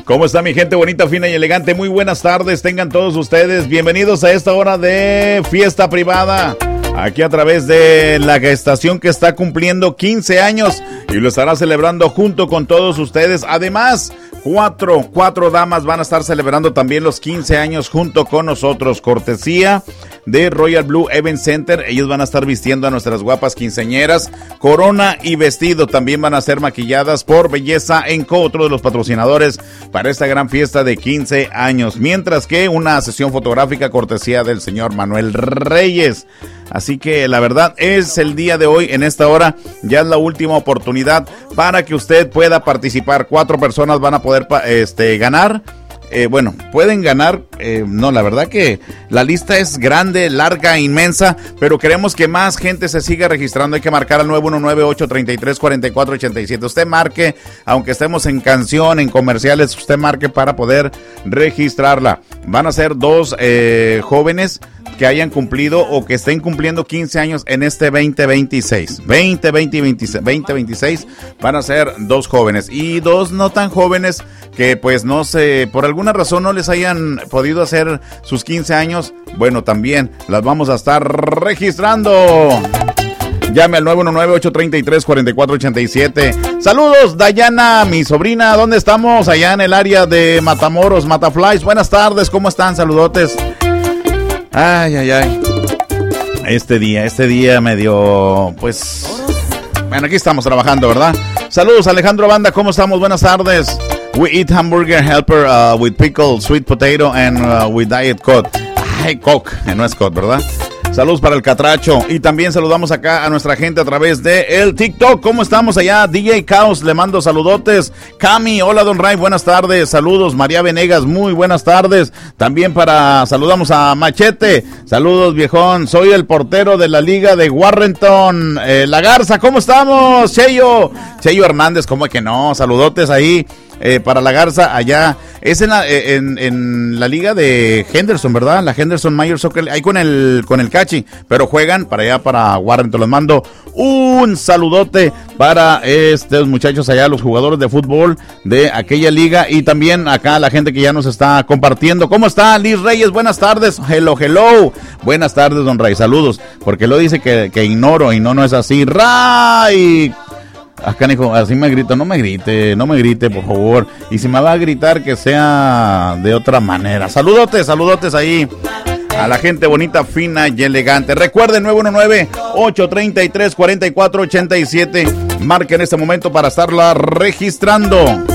¿Cómo está mi gente bonita, fina y elegante? Muy buenas tardes, tengan todos ustedes. Bienvenidos a esta hora de fiesta privada. Aquí a través de la estación que está cumpliendo 15 años y lo estará celebrando junto con todos ustedes. Además, cuatro damas van a estar celebrando también los 15 años junto con nosotros. Cortesía de Royal Blue Event Center. Ellos van a estar vistiendo a nuestras guapas quinceañeras. Corona y vestido también van a ser maquilladas por Belleza Co, otro de los patrocinadores para esta gran fiesta de 15 años. Mientras que una sesión fotográfica cortesía del señor Manuel Reyes. Así que la verdad es el día de hoy, en esta hora, ya es la última oportunidad para que usted pueda participar. 4 personas van a poder ganar. Pueden ganar, no, la verdad que la lista es grande, larga, inmensa, pero queremos que más gente se siga registrando. Hay que marcar al 919-833-4487. Usted marque, aunque estemos en canción, en comerciales, usted marque para poder registrarla. Van a ser 2 jóvenes que hayan cumplido o que estén cumpliendo 15 años en este 2026. 2026 van a ser 2 jóvenes y 2 no tan jóvenes que pues no sé, por alguna razón no les hayan podido hacer sus 15 años. Bueno, también las vamos a estar registrando. Llame al 919-833-4487. Saludos, Dayana, mi sobrina. ¿Dónde estamos? Allá en el área de Matamoros, Mataflies. Buenas tardes, ¿cómo están? Saludotes. Ay. Este día medio, pues... Bueno, aquí estamos trabajando, ¿verdad? Saludos, Alejandro Banda, ¿cómo estamos? Buenas tardes. We eat hamburger helper with pickle, sweet potato and with diet Coke. Ay, Coke, no es Coke, ¿verdad? Saludos para el Catracho. Y también saludamos acá a nuestra gente a través de el TikTok. ¿Cómo estamos allá? DJ Caos, le mando saludotes. Cami, hola Don Ray, buenas tardes. Saludos, María Venegas, muy buenas tardes. También saludamos a Machete. Saludos, viejón. Soy el portero de la Liga de Warrenton. La Garza, ¿cómo estamos? Cheyo Hernández, ¿cómo que no? Saludotes ahí. Para la Garza, allá es en la liga de Henderson, ¿verdad? La Henderson Mayor Soccer, ahí con el Cachi, pero juegan para allá, para Warrenton. Les mando un saludote para estos muchachos allá, los jugadores de fútbol de aquella liga, y también acá la gente que ya nos está compartiendo. ¿Cómo está Liz Reyes? Buenas tardes. Hello. Buenas tardes, Don Ray, saludos, porque lo dice que ignoro y no es así. Ray. Acá, hijo, así me grita, no me grite, por favor. Y si me va a gritar, que sea de otra manera. Saludotes ahí a la gente bonita, fina y elegante. Recuerden, 919-833-4487. Marque en este momento para estarla registrando.